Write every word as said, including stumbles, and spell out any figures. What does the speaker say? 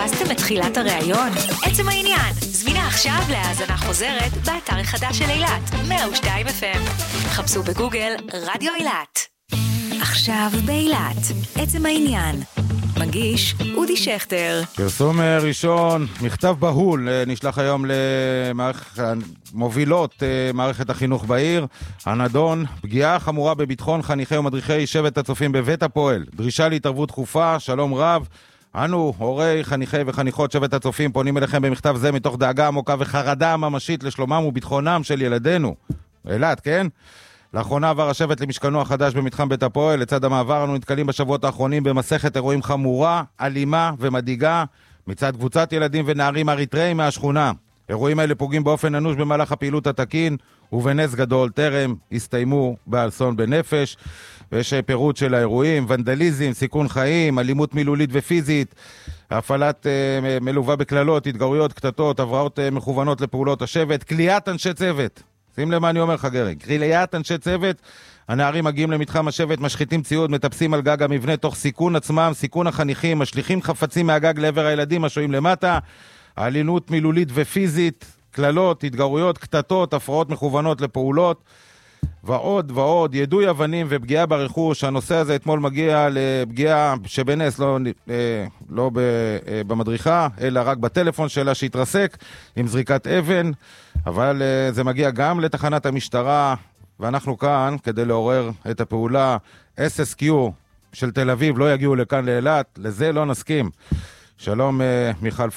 פספסתם את תחילת הראיון? עצם העניין, זמינה עכשיו להאזנה חוזרת באתר החדש של אילת, מאה ושתיים אף אם. חפשו בגוגל רדיו אילת. עכשיו באילת, עצם העניין. מגיש אודי שכטר. פרסום ראשון, מכתב בהול, נשלח היום למובילות מערכת החינוך בעיר. הנדון, פגיעה חמורה בביטחון חניכי ומדריכי שבט הצופים בבית הפועל. דרישה להתערבות דחופה, שלום רב. אנו, הורי חניכי וחניכות שבט הצופים, פונים אליכם במכתב זה מתוך דאגה עמוקה וחרדה ממשית לשלומם וביטחונם של ילדינו. אילת, כן? לאחרונה עבר השבט למשכנו החדש במתחם בית הפועל. לצד המעבר אנו נתקלים בשבועות האחרונים במסכת אירועים חמורה, אלימה ומדאיגה מצד קבוצת ילדים ונערים אריתראים מהשכונה. אירועים האלה פוגעים באופן אנוש במהלך הפעילות התקין, ובנס גדול טרם הסתיימו באסון בנפש. ויש פירוט של האירועים: ונדליזם, סיכון חיים, אלימות מילולית ופיזית, הפעלת אה, מלווה בכללות, התגרויות, קטטות, הבראות אה, מכוונות לפעולות השבט, קליעת אנשי צוות. שים למה אני אומר לך גרג, קליעת אנשי צוות. הנערים מגיעים למתחם השבט, משחיתים ציוד, מטפסים על גג המבנה תוך סיכון עצמם, סיכון החניכים, משליכים חפצים מהגג לעבר הילדים השוהים למטה, אלימות מילולית ופיזית, כללות, התגרויות, קטטות, הפרעות מכוונות לפעולות, ועוד ועוד, ידוי אבנים ופגיעה ברכוש. הנושא הזה אתמול מגיע לפגיעה שבנס לא, לא במדריכה, אלא רק בטלפון שלה שהתרסק עם זריקת אבן, אבל זה מגיע גם לתחנת המשטרה, ואנחנו כאן כדי לעורר את הפעולה. אס אס קיו של תל אביב לא יגיעו לכאן לאילת, לזה לא נסכים. שלום מיכל